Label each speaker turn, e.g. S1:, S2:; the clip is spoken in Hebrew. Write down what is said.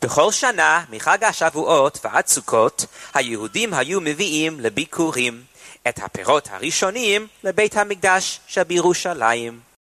S1: בכל שנה מחג השבועות ועד סוכות היהודים היו מביאים לביקורים את הפירות הראשונים לבית המקדש שבירושלים.